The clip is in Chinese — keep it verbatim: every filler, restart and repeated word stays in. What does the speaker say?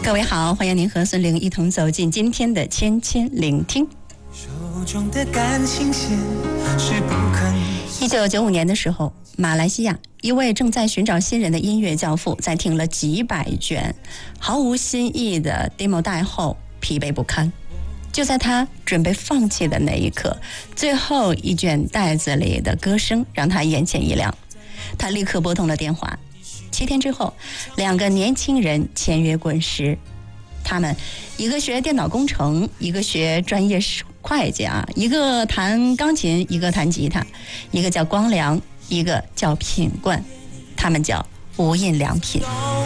各位好，欢迎您和孙玲一同走进今天的千千聆听。 手中的感情线是不肯。 一九九五年的时候，马来西亚一位正在寻找新人的音乐教父，在听了几百卷毫无新意的 demo 带后，疲惫不堪。就在他准备放弃的那一刻，最后一卷袋子里的歌声让他眼前一亮，他立刻拨通了电话。七天之后，两个年轻人签约滚石。他们一个学电脑工程，一个学专业会计啊，一个弹钢琴，一个弹吉他，一个叫光良，一个叫品冠，他们叫无印良品。